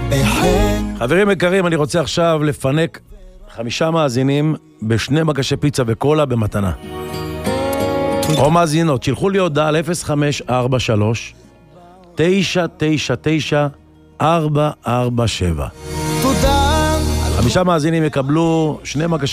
חברים יקרים, אני רוצה עכשיו לפנק 5 מאזינים בשני מגשי פיצה וקולה במתנה. או מאזינות, שילחו לי הודעה על 0543 999 447. 5 מאזינים יקבלו 2 מגשי